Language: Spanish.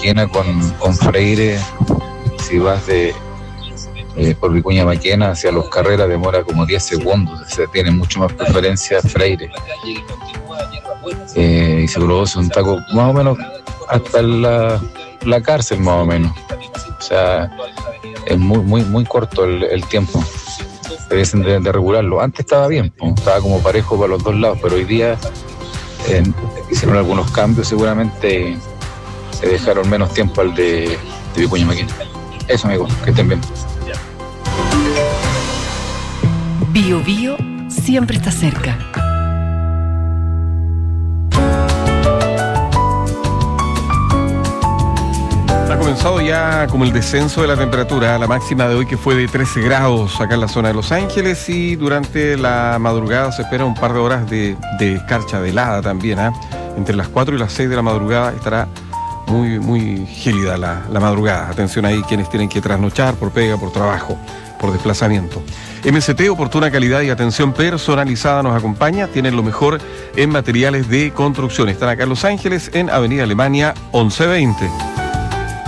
Maquena con Freire. Si vas por Vicuña Maquena hacia Los Carreras demora como 10 segundos, o sea, tiene mucho más preferencia Freire. Y se produce un taco más o menos hasta la cárcel, más o menos. O sea, es muy corto el tiempo. Debiesen de regularlo. Antes estaba bien, estaba como parejo para los dos lados, pero hoy día hicieron algunos cambios, seguramente se dejaron menos tiempo al de Vicuña Maquena. Eso, amigo, que estén bien. Bio Bio siempre está cerca. Ha comenzado ya como el descenso de la temperatura, la máxima de hoy que fue de 13 grados acá en la zona de Los Ángeles, y durante la madrugada se espera un par de horas de escarcha, de helada también, ¿eh? Entre las 4 y las 6 de la madrugada estará muy gélida la madrugada. Atención ahí quienes tienen que trasnochar por pega, por trabajo, por desplazamiento. MST, oportuna calidad y atención personalizada, nos acompaña. Tienen lo mejor en materiales de construcción. Están acá en Los Ángeles, en Avenida Alemania 1120.